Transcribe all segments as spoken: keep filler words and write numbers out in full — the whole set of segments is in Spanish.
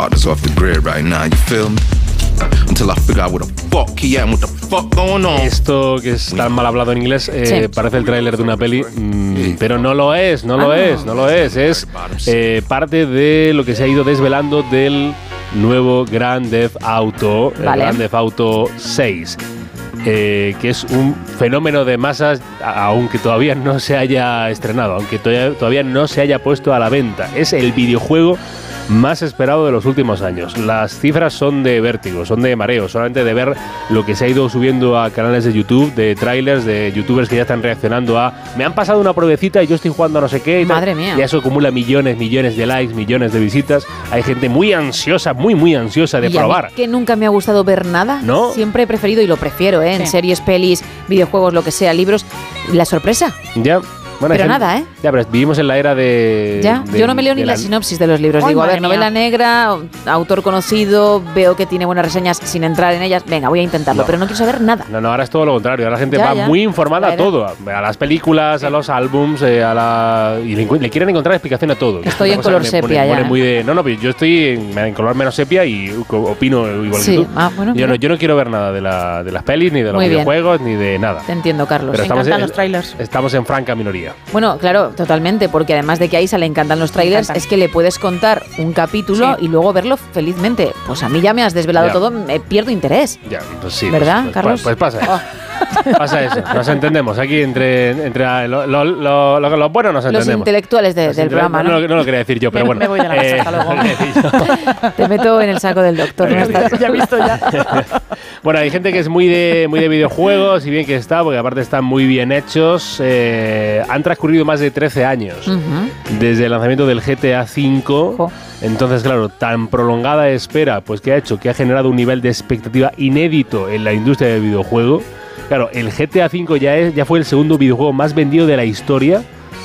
starters off the grid right now, you feel me? Until I figure out what the fuck he at and what the fuck going on. Esto que es tan mal hablado en inglés eh, sí. parece el tráiler de una peli, mmm, pero no lo es, no lo ah, es, no lo es. Es eh, parte de lo que se ha ido desvelando del nuevo Grand Theft Auto, vale. el Grand Theft Auto seis. Eh, que es un fenómeno de masas, aunque todavía no se haya estrenado, aunque todavía, todavía no se haya puesto a la venta. Es el videojuego más esperado de los últimos años. Las cifras son de vértigo, son de mareo, solamente de ver lo que se ha ido subiendo a canales de YouTube, de trailers, de youtubers que ya están reaccionando a me han pasado una pruebecita y yo estoy jugando a no sé qué y Madre tal. mía. Y eso acumula millones, millones de likes, millones de visitas. Hay gente muy ansiosa, muy, muy ansiosa de y probar. A mí que nunca me ha gustado ver nada. ¿No? Siempre he preferido, y lo prefiero, ¿eh? Sí. En series, pelis, videojuegos, lo que sea, libros, la sorpresa. Ya. Bueno, pero gente, nada, ¿eh? Ya, pero vivimos en la era de... Ya, de, yo no me leo ni la, la sinopsis de los libros. Ay, digo, a ver, mía. novela negra, autor conocido, veo que tiene buenas reseñas sin entrar en ellas. Venga, voy a intentarlo, no. pero no quiero saber nada. No, no, ahora es todo lo contrario. Ahora la gente ya, va ya. muy informada a todo. A las películas, a los álbums, eh, a la... Y le, le quieren encontrar explicación a todo. Estoy en color sepia pone, ya. Pone muy de, no, no, yo estoy en, en color menos sepia y opino igual sí. que tú. Ah, bueno, yo, no, yo no quiero ver nada de, la, de las pelis, ni de los muy videojuegos, bien. ni de nada. Te entiendo, Carlos. Pero Me estamos encantan en, los trailers. Estamos en franca minoría. Bueno, claro, totalmente, porque además de que a Isa le encantan los trailers, es que le puedes contar un capítulo sí. y luego verlo felizmente. Pues a mí ya me has desvelado ya. todo, me pierdo interés. Ya, pues sí. ¿Verdad, pues, Carlos? Pues, pues pasa eso. Oh. Pasa eso, nos entendemos. Aquí entre, entre lo, lo, lo, lo, lo bueno nos entendemos. Los intelectuales de, los del intele programa, ¿no? No, no lo quería decir yo, pero bueno. Me voy de la casa, eh, hasta luego. Te meto en el saco del doctor. ¿No estás? Ya he visto ya. Bueno, hay gente que es muy de, muy de videojuegos y bien que está, porque aparte están muy bien hechos. Eh, han transcurrido más de trece años uh-huh. desde el lanzamiento del G T A cinco. Oh. Entonces, claro, tan prolongada espera, pues que ha hecho, que ha generado un nivel de expectativa inédito en la industria del videojuego. Claro, el G T A cinco ya, es, ya fue el segundo videojuego más vendido de la historia.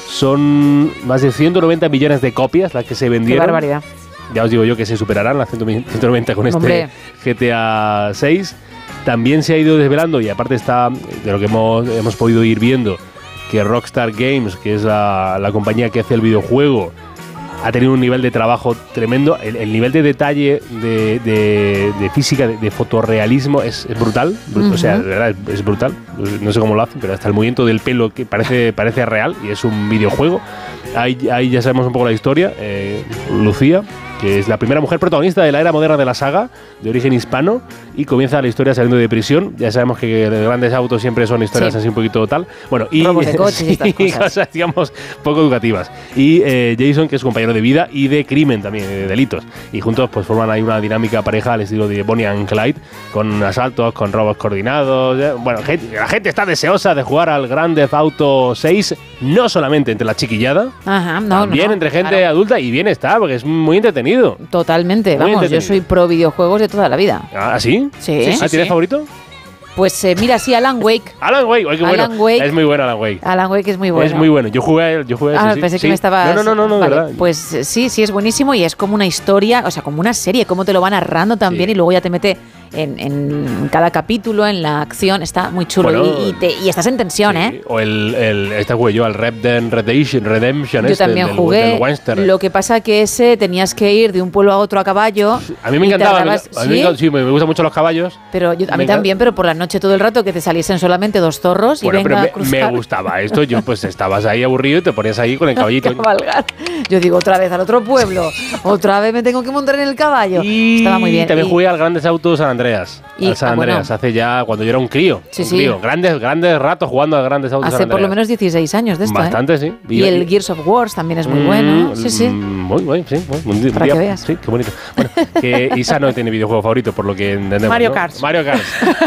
Son más de ciento noventa millones de copias las que se vendieron. Qué barbaridad. Ya os digo yo que se superarán las ciento noventa con este Hombre. G T A seis. También se ha ido desvelando, y aparte está de lo que hemos, hemos podido ir viendo, que Rockstar Games, que es la, la compañía que hace el videojuego, ha tenido un nivel de trabajo tremendo. El, el nivel de detalle, de, de, de física, de, de fotorrealismo es, es brutal. Uh-huh. O sea, de verdad, es, es brutal. No sé cómo lo hacen, pero hasta el movimiento del pelo que parece, parece real y es un videojuego. Ahí, ahí ya sabemos un poco la historia. Eh, Lucía, que es la primera mujer protagonista de la era moderna de la saga, de origen hispano, y comienza la historia saliendo de prisión. Ya sabemos que de grandes autos siempre son historias sí. así un poquito tal. Bueno, y robos de coches y estas cosas. cosas, digamos, poco educativas. Y eh, Jason, que es compañero de vida y de crimen también, de delitos. Y juntos pues forman ahí una dinámica pareja al estilo de Bonnie and Clyde, con asaltos, con robos coordinados. Eh. Bueno, gente, la gente está deseosa de jugar al Grand Theft Auto seis, no solamente entre la chiquillada, Ajá, no, también no, entre gente claro. adulta, y bien está, porque es muy entretenido. Totalmente, muy vamos, entretenido. yo soy pro videojuegos de toda la vida. ¿Ah, sí? Sí. ¿Ah, ¿tienes sí. favorito? Pues eh, mira, sí, Alan Wake. Alan Wake, oye, qué bueno. Alan Wake. Es muy bueno Alan Wake. Alan Wake es muy bueno. Es muy bueno. Yo jugué a él, yo jugué a Ah, ese, pensé sí. que sí. me estabas... No, no, no, no, vale, verdad. pues eh, sí, sí, es buenísimo, y es como una historia, o sea, como una serie, cómo te lo va narrando también, sí. y luego ya te mete en, en cada capítulo, en la acción. Está muy chulo, bueno, y, y, te, y estás en tensión, sí. ¿eh? O el, el este jugué yo, el Red Dead Redemption, Redemption yo este, también del, jugué. Del Western. Lo que pasa que ese tenías que ir de un pueblo a otro a caballo. A mí me encantaba. Tardabas, a mí, ¿sí? me, sí, me gustan mucho los caballos. Pero yo, a mí también, pero por la noche todo el rato que te saliesen solamente dos zorros, bueno, y venga pero me, a cruzar. me gustaba esto. Yo pues estabas ahí aburrido y te ponías ahí con el caballito. Cabalgar. Yo digo, otra vez al otro pueblo, otra vez me tengo que montar en el caballo. Y estaba muy bien. También y... jugué al Grandes Autos San Andreas. Y, al San ah, Andreas, bueno. hace ya, cuando yo era un crío. Sí, un sí. crío. Grandes, grandes ratos jugando al Grandes Autos Hace San Andreas. por lo menos dieciséis años de esto. Bastante, ¿eh? sí. Y, y el Gears of War también es muy mm, bueno. Sí, sí. Muy bueno, sí. Muy, un Para día, que veas. Sí, qué bonito. Bueno, que Isa no tiene videojuego favorito, por lo que entendemos. Mario ¿no? Kart. Mario Kart.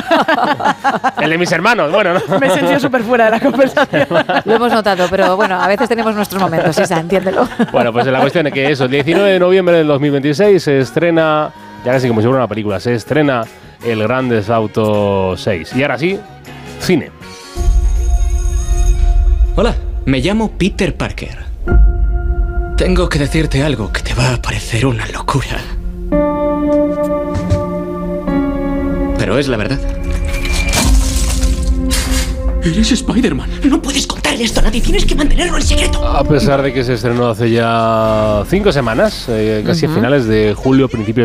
El de mis hermanos, bueno, ¿no? Me he sentido súper fuera de la conversación. Lo hemos notado, pero bueno, a veces tenemos nuestros momentos, Isa, entiéndelo. Bueno, pues la cuestión es que eso, el diecinueve de noviembre del dos mil veintiséis se estrena, ya casi como si fuera una película, se estrena el Grand Theft Auto seis. Y ahora sí, cine. Hola, me llamo Peter Parker. Tengo que decirte algo que te va a parecer una locura. Pero es la verdad. Eres Spider-Man. No puedes contarle esto a nadie. Tienes que mantenerlo en secreto. A pesar de que se estrenó hace ya cinco semanas, eh, casi uh-huh. a finales de julio, principios